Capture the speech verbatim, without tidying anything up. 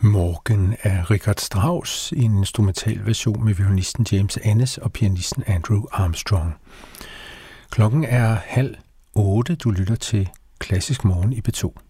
Morgen af Richard Strauss i en instrumental version med violinisten James Ennis og pianisten Andrew Armstrong. Klokken er halv otte. Du lytter til Klassisk Morgen i P to.